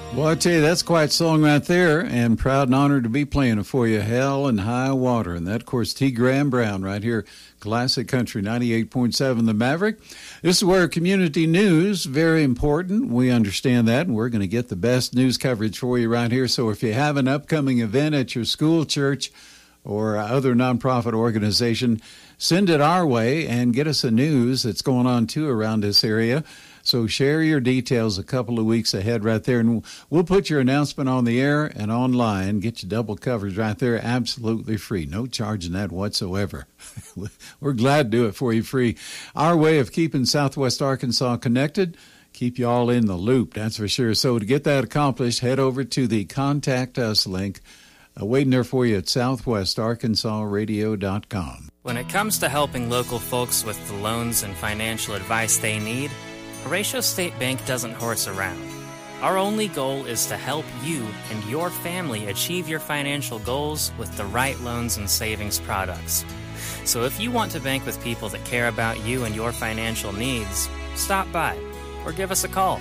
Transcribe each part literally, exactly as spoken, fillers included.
Well, I tell you, that's quite a song right there, and proud and honored to be playing it for you, Hell and High Water. And that, of course, T. Graham Brown right here, Classic Country ninety-eight point seven The Maverick. This is where community news, very important. We understand that, and we're going to get the best news coverage for you right here. So if you have an upcoming event at your school, church, or other nonprofit organization, send it our way and get us the news that's going on, too, around this area. So share your details a couple of weeks ahead right there, and we'll put your announcement on the air and online, get you double coverage right there, absolutely free. No charging that whatsoever. We're glad to do it for you free. Our way of keeping Southwest Arkansas connected, keep you all in the loop, that's for sure. So to get that accomplished, head over to the Contact Us link, uh, waiting there for you at southwest arkansas radio dot com. When it comes to helping local folks with the loans and financial advice they need, Horatio State Bank doesn't horse around. Our only goal is to help you and your family achieve your financial goals with the right loans and savings products. So if you want to bank with people that care about you and your financial needs, stop by or give us a call.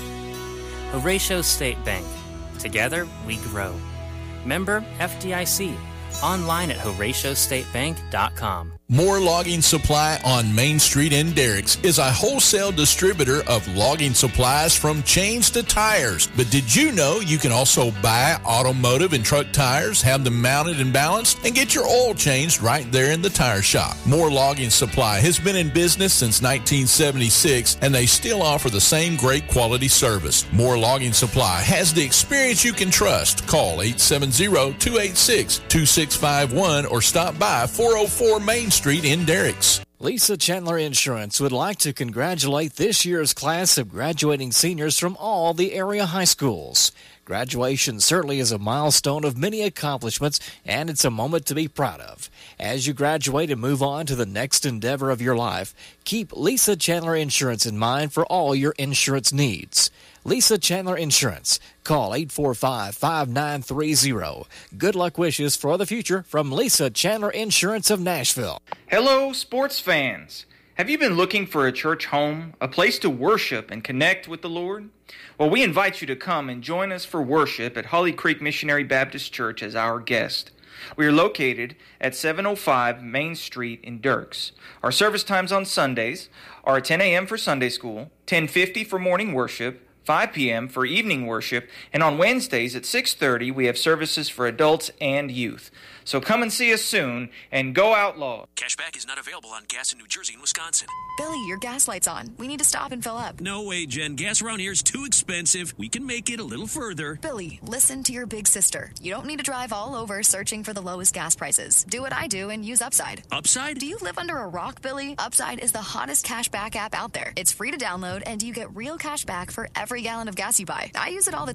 Horatio State Bank. Together, we grow. Member F D I C. Online at horatio state bank dot com. Moore Logging Supply on Main Street in Derricks is a wholesale distributor of logging supplies from chains to tires. But did you know you can also buy automotive and truck tires, have them mounted and balanced, and get your oil changed right there in the tire shop? Moore Logging Supply has been in business since nineteen seventy-six, and they still offer the same great quality service. Moore Logging Supply has the experience you can trust. Call eight seven zero, two eight six, two six five one or stop by four oh four Main Street in Derricks. Lisa Chandler Insurance would like to congratulate this year's class of graduating seniors from all the area high schools. Graduation certainly is a milestone of many accomplishments, and it's a moment to be proud of. As you graduate and move on to the next endeavor of your life, keep Lisa Chandler Insurance in mind for all your insurance needs. Lisa Chandler Insurance. Call eight four five, five nine three zero. Good luck wishes for the future from Lisa Chandler Insurance of Nashville. Hello, sports fans. Have you been looking for a church home, a place to worship and connect with the Lord? Well, we invite you to come and join us for worship at Holly Creek Missionary Baptist Church as our guest. We are located at seven oh five Main Street in Derricks. Our service times on Sundays are ten a.m. for Sunday school, ten fifty for morning worship, five p.m. for evening worship, and on Wednesdays at six thirty we have services for adults and youth. So come and see us soon, and go Outlaws. Cashback is not available on gas in New Jersey and Wisconsin. Billy, your gas light's on. We need to stop and fill up. No way, Jen. Gas around here is too expensive. We can make it a little further. Billy, listen to your big sister. You don't need to drive all over searching for the lowest gas prices. Do what I do and use Upside. Upside? Do you live under a rock, Billy? Upside is the hottest cashback app out there. It's free to download, and you get real cash back for every gallon of gas you buy. I use it all the